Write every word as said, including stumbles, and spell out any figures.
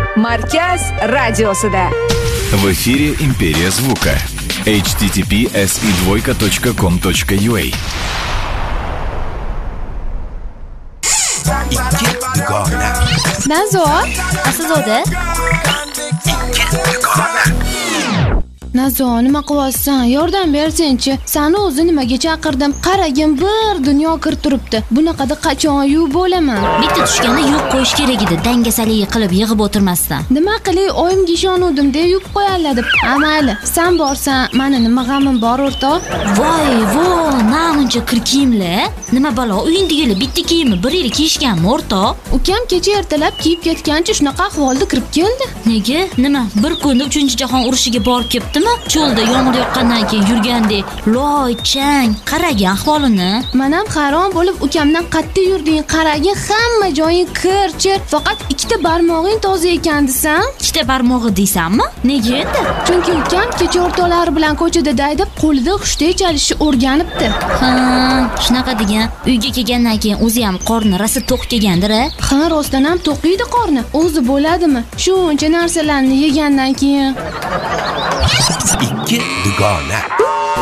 Markaz radiosida. В эфире Империя звука. эйч ти ти пи эс и двойка точка ком точка ю а. Ikki dugona. Nazo, Aslida Ikki dugona. Nazo, nima qilyapsan? Yordam bersang-chi. Sani o'zi nimaga chaqirdim? Qaragin, bir dunyo kir turibdi. Bunaqada qachon yuvib bo'laman? bitta tushganda yuvib qo'yish kerak edi, dangasalik qilib yig'ib o'tirmasdan. Nima qilay, oyimga ishonuvdim-da yuvib qo'yarlar deb. Amayli, sen borsan, meni nima g'amim bor o'rtoq? Voy, vo, namuncha kir kiyimlar. Nima balo, uyingdagi bitta kiyimni bir yil kiyishganmi o'rtoq? Ukam kecha ertalab kiyib ketgancha shunaqa ahvolda kirib keldi. Nega? Nima? Bir kunda uchinchi jahon urushiga borib ketdimi? Cho'lda yomg'ir yoqqandan keyin yurgandek, loy, chang, qaragin ahvolini. Men ham hayron bo'lib ukamdan qattiq yurding, qaragin, hamma joying kir-chir, faqat ikkita barmog'ing toza ekan desam. Ikkita barmog'i deysanmi? Nega endi? Chunki ukam kecha o'rtoqlari bilan ko'chada daydib, qo'lida xushday chalishni o'rganibdi. Ha, shunaqa degan. Uyga kelgandan keyin o'zi ham qorni rosa to'q kelgandir-a? Ha, rostdan ham to'qiydi qorni. O'zi bo'ladimi? Shuncha narsalarni yegandan keyin. Ikki dugona.